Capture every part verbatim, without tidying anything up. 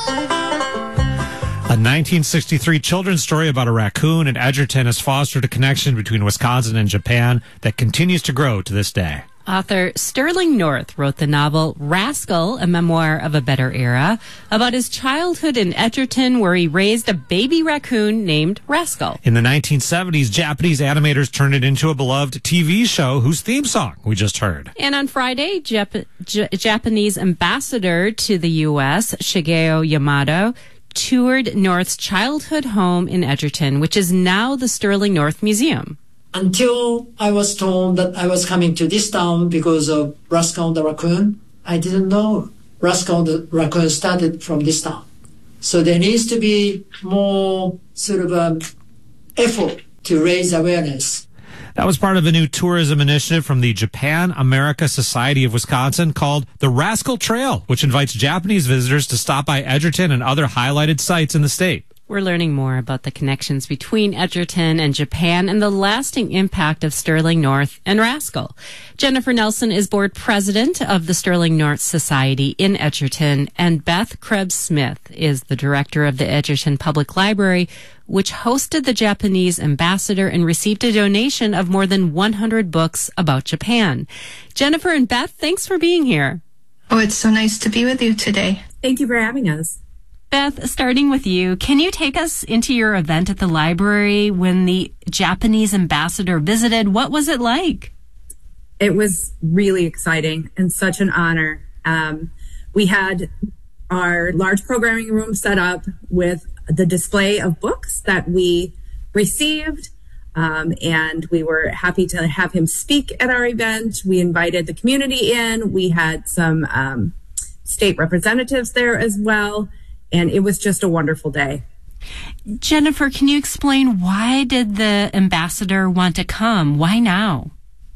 A nineteen sixty-three children's story about a raccoon in Edgerton has fostered a connection between Wisconsin and Japan that continues to grow to this day. Author Sterling North wrote the novel Rascal, a memoir of a better era, about his childhood in Edgerton where he raised a baby raccoon named Rascal. In the nineteen seventies, Japanese animators turned it into a beloved T V show whose theme song we just heard. And on Friday, Jap- J- Japanese ambassador to the U S, Shigeo Yamato, toured North's childhood home in Edgerton, which is now the Sterling North Museum. Until I was told that I was coming to this town because of Rascal the Raccoon, I didn't know Rascal the Raccoon started from this town. So there needs to be more sort of um, effort to raise awareness. That was part of a new tourism initiative from the Japan America Society of Wisconsin called the Rascal Trail, which invites Japanese visitors to stop by Edgerton and other highlighted sites in the state. We're learning more about the connections between Edgerton and Japan and the lasting impact of Sterling North and Rascal. Jennifer Nelson is board president of the Sterling North Society in Edgerton, and Beth Krebs-Smith is the director of the Edgerton Public Library, which hosted the Japanese ambassador and received a donation of more than one hundred books about Japan. Jennifer and Beth, thanks for being here. Oh, it's so nice to be with you today. Thank you for having us. Beth, starting with you, can you take us into your event at the library when the Japanese ambassador visited? What was it like? It was really exciting and such an honor. Um, we had our large programming room set up with the display of books that we received, um, and we were happy to have him speak at our event. We invited the community in. We had some um, state representatives there as well. And it was just a wonderful day. Jennifer, can you explain why did the ambassador want to come? Why now?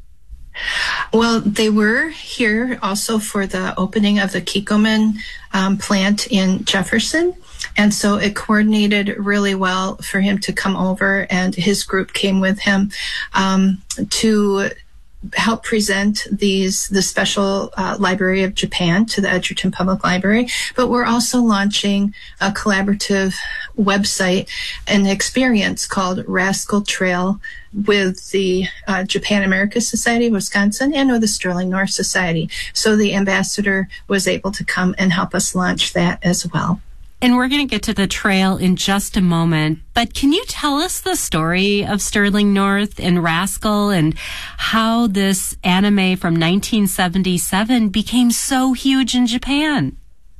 Well, they were here also for the opening of the Kikkoman um, plant in Jefferson. And so it coordinated really well for him to come over, and his group came with him um, to help present these the special uh, Library of Japan to the Edgerton Public Library. But we're also launching a collaborative website and experience called Rascal Trail with the uh, Japan America Society of Wisconsin and with the Sterling North Society. So the ambassador was able to come and help us launch that as well. And we're going to get to the trail in just a moment, but can you tell us the story of Sterling North and Rascal and how this anime from nineteen seventy-seven became so huge in Japan?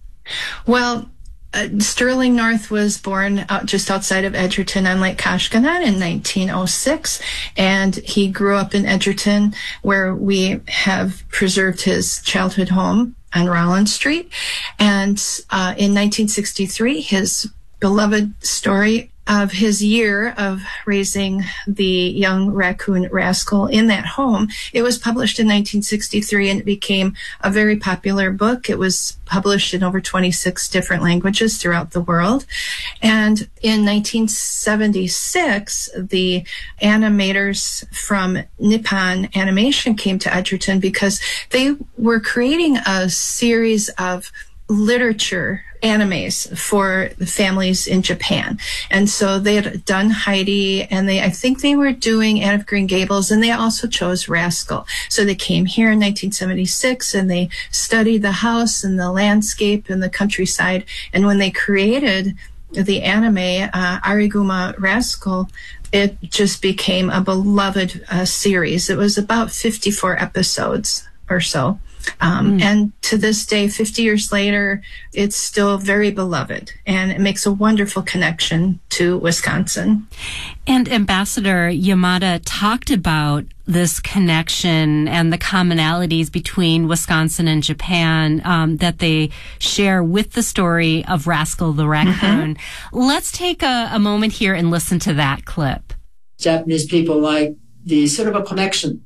Well, uh, Sterling North was born out just outside of Edgerton on Lake Koshkonong in nineteen oh six, and he grew up in Edgerton, where we have preserved his childhood home on Rollins Street. And uh, in nineteen sixty-three, his beloved story of his year of raising the young raccoon Rascal in that home, it was published in nineteen sixty-three, and it became a very popular book. It was published in over twenty-six different languages throughout the world. And in nineteen seventy-six, the animators from Nippon Animation came to Edgerton because they were creating a series of literature animes for the families in Japan. And so they had done Heidi, and they I think they were doing Anne of Green Gables, and they also chose Rascal. So they came here in nineteen seventy-six, and they studied the house and the landscape and the countryside. And when they created the anime, uh, Ariguma Rascal, it just became a beloved uh, series. It was about fifty-four episodes or so. Um, mm. And to this day, fifty years later, it's still very beloved, and it makes a wonderful connection to Wisconsin. And Ambassador Yamada talked about this connection and the commonalities between Wisconsin and Japan um, that they share with the story of Rascal the Raccoon. Mm-hmm. Let's take a, a moment here and listen to that clip. Japanese people like the sort of a connection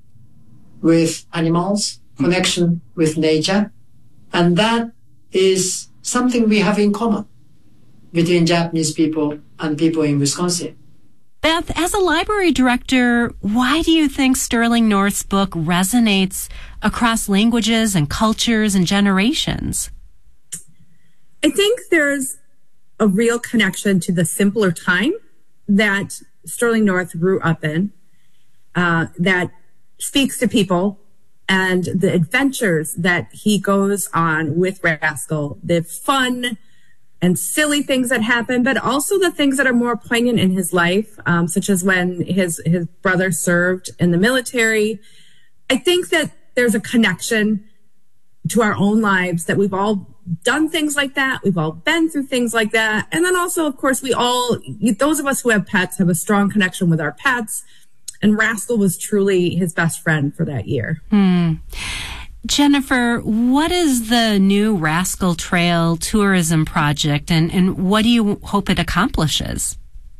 with animals, connection with nature, and that is something we have in common between Japanese people and people in Wisconsin. Beth, as a library director, why do you think Sterling North's book resonates across languages and cultures and generations? I think there's a real connection to the simpler time that Sterling North grew up in, uh, that speaks to people and the adventures that he goes on with Rascal, the fun and silly things that happen, but also the things that are more poignant in his life, um, such as when his, his brother served in the military. I think that there's a connection to our own lives, that we've all done things like that. We've all been through things like that. And then also, of course, we all, those of us who have pets have a strong connection with our pets. And Rascal was truly his best friend for that year. Hmm. Jennifer, what is the new Rascal Trail tourism project, and, and what do you hope it accomplishes?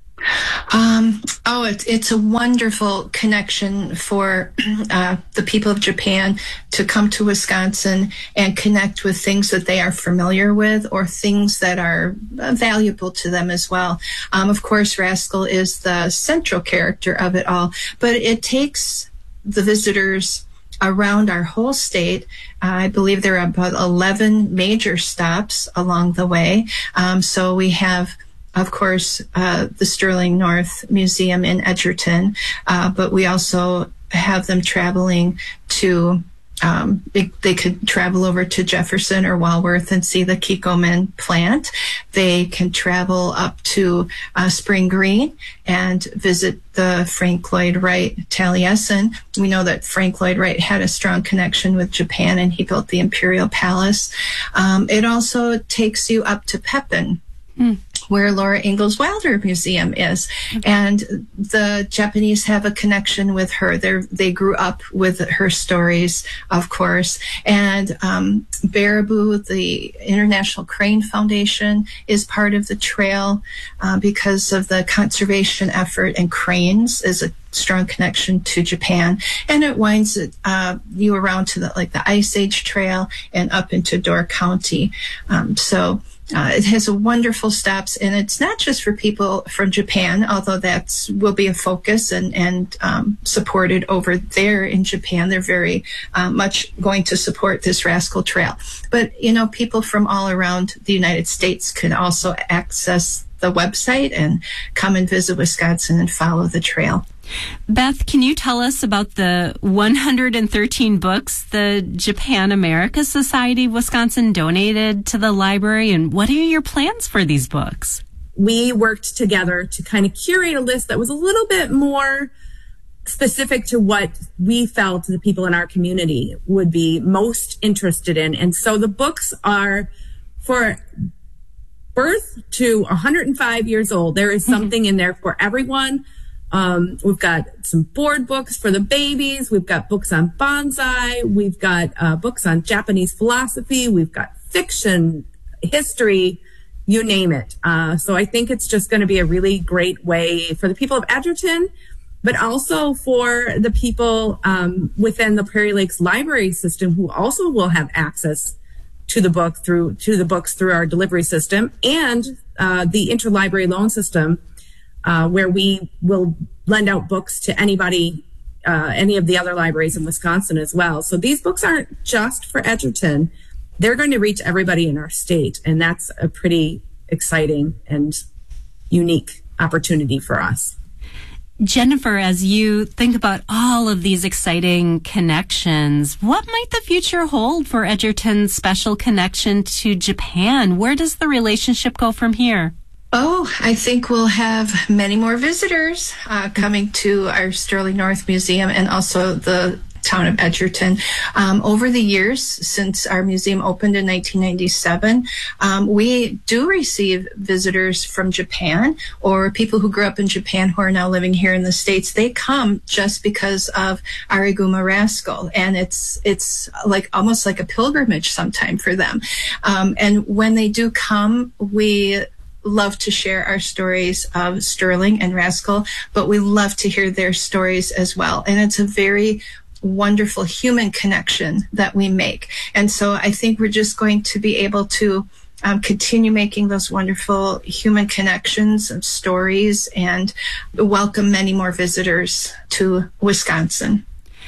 Um, oh, it's, it's a wonderful connection for uh, the people of Japan to come to Wisconsin and connect with things that they are familiar with or things that are uh, valuable to them as well. Um, of course, Rascal is the central character of it all, but it takes the visitors around our whole state. Uh, I believe there are about eleven major stops along the way. Um, so we have, of course, uh, the Sterling North Museum in Edgerton, uh, but we also have them traveling to, um, they, they could travel over to Jefferson or Walworth and see the Kikkoman plant. They can travel up to uh, Spring Green and visit the Frank Lloyd Wright Taliesin. We know that Frank Lloyd Wright had a strong connection with Japan, and he built the Imperial Palace. Um, it also takes you up to Pepin, mm. where Laura Ingalls Wilder Museum is. And the Japanese have a connection with her. They're, they grew up with her stories, of course. And um, Baraboo, the International Crane Foundation, is part of the trail uh, because of the conservation effort, and cranes is a strong connection to Japan. And it winds uh, you around to the, like the Ice Age Trail and up into Door County. Um, so Uh, it has a wonderful stops, and it's not just for people from Japan, although that's will be a focus and, and um, supported over there in Japan. They're very uh, much going to support this Rascal Trail. But, you know, people from all around the United States can also access the website and come and visit Wisconsin and follow the trail. Beth, can you tell us about the one hundred thirteen books the Japan America Society of Wisconsin donated to the library, and what are your plans for these books? We worked together to kind of curate a list that was a little bit more specific to what we felt the people in our community would be most interested in. And so the books are for birth to one hundred five years old. There is something in there for everyone. Um, we've got some board books for the babies. We've got books on bonsai. We've got uh, books on Japanese philosophy. We've got fiction, history, you name it. Uh, so I think it's just going to be a really great way for the people of Edgerton, but also for the people um, within the Prairie Lakes Library System, who also will have access to the book through to the books through our delivery system, and uh, the interlibrary loan system. Uh, where we will lend out books to anybody, uh, any of the other libraries in Wisconsin as well. So these books aren't just for Edgerton. They're going to reach everybody in our state. And that's a pretty exciting and unique opportunity for us. Jennifer, as you think about all of these exciting connections, what might the future hold for Edgerton's special connection to Japan? Where does the relationship go from here? Oh, I think we'll have many more visitors uh, coming to our Sterling North Museum and also the town of Edgerton. Um, over the years, since our museum opened in nineteen ninety-seven, um, we do receive visitors from Japan or people who grew up in Japan who are now living here in the States. They come just because of Ariguma Rascal, and it's it's like almost like a pilgrimage sometime for them. Um, and when they do come, we love to share our stories of Sterling and Rascal, but we love to hear their stories as well. And it's a very wonderful human connection that we make. And so I think we're just going to be able to um, continue making those wonderful human connections and stories and welcome many more visitors to Wisconsin.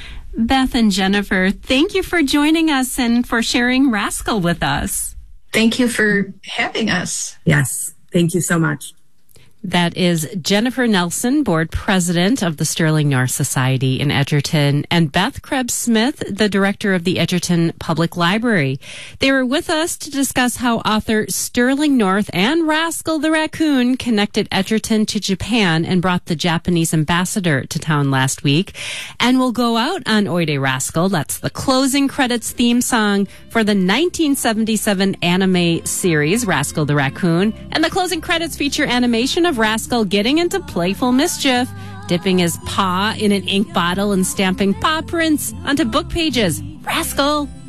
Beth and Jennifer, thank you for joining us and for sharing Rascal with us. Thank you for having us. Yes. Thank you so much. That is Jennifer Nelson, board president of the Sterling North Society in Edgerton, and Beth Krebs-Smith, the director of the Edgerton Public Library. They were with us to discuss how author Sterling North and Rascal the Raccoon connected Edgerton to Japan and brought the Japanese ambassador to town last week. And we'll go out on Oide Rascal. That's the closing credits theme song for the nineteen seventy-seven anime series, Rascal the Raccoon. And the closing credits feature animation of Rascal getting into playful mischief, dipping his paw in an ink bottle and stamping paw prints onto book pages. Rascal!